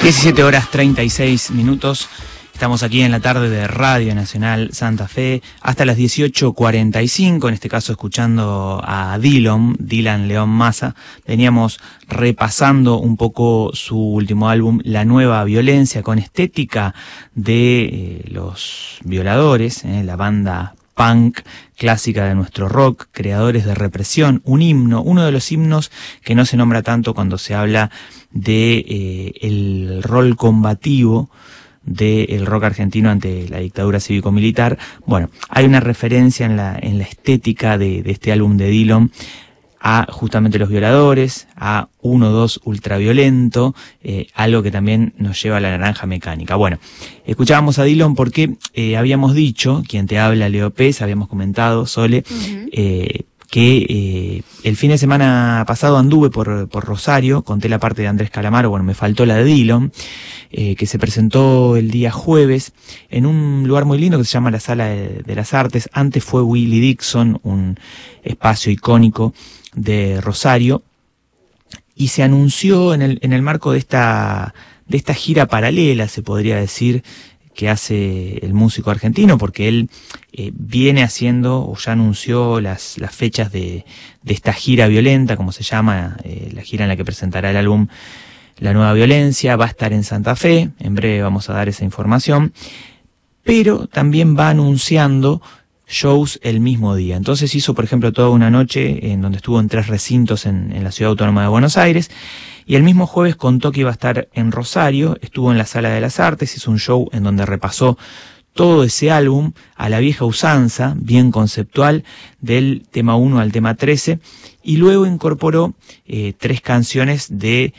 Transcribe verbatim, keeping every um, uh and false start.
diecisiete horas treinta y seis minutos. Estamos aquí en la tarde de Radio Nacional Santa Fe hasta las dieciocho cuarenta y cinco, en este caso escuchando a Dylan, Dylan León Massa. Veníamos repasando un poco su último álbum, La Nueva Violencia, con estética de eh, los Violadores, eh, la banda punk clásica de nuestro rock, creadores de represión, un himno, uno de los himnos que no se nombra tanto cuando se habla de eh, el rol combativo del rock argentino ante la dictadura cívico-militar. Bueno, hay una referencia en la, en la estética de, de este álbum de Dylan a justamente los Violadores, a uno dos Ultraviolento, eh, algo que también nos lleva a la Naranja Mecánica. Bueno, escuchábamos a Dylan porque eh, habíamos dicho, quien te habla, Leo Pez, habíamos comentado, Sole, uh-huh. eh, que eh, el fin de semana pasado anduve por, por Rosario, conté la parte de Andrés Calamaro, bueno, me faltó la de Dylan, eh, que se presentó el día jueves en un lugar muy lindo que se llama la Sala de, de las Artes. Antes fue Willie Dixon, un espacio icónico de Rosario, y se anunció en el, en el marco de esta, de esta gira paralela, se podría decir, que hace el músico argentino, porque él eh, viene haciendo o ya anunció las, las fechas de, de esta gira violenta, como se llama, eh, la gira en la que presentará el álbum La Nueva Violencia. Va a estar en Santa Fe, en breve vamos a dar esa información, pero también va anunciando shows el mismo día. Entonces hizo, por ejemplo, toda una noche en donde estuvo en tres recintos en, en la Ciudad Autónoma de Buenos Aires, y el mismo jueves contó que iba a estar en Rosario, estuvo en la Sala de las Artes, hizo un show en donde repasó todo ese álbum a la vieja usanza, bien conceptual, del tema uno al tema trece, y luego incorporó eh, tres canciones de